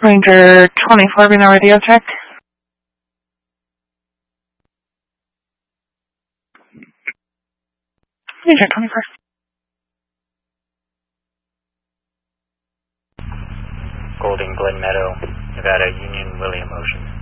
Ranger 24 being a radio check. Ranger 24. Golding, Glen Meadow, Nevada, Union, William Ocean.